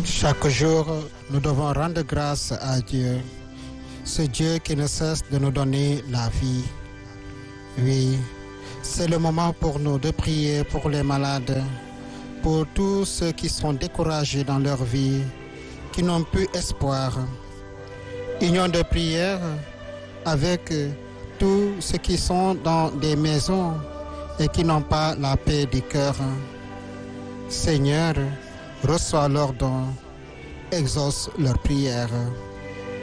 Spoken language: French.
Chaque jour, nous devons rendre grâce à Dieu, ce Dieu qui ne cesse de nous donner la vie. Oui, c'est le moment pour nous de prier pour les malades, pour tous ceux qui sont découragés dans leur vie, qui n'ont plus espoir. Union de prière avec tous ceux qui sont dans des maisons et qui n'ont pas la paix du cœur. Seigneur, reçois leurs dons, exauce leurs prières.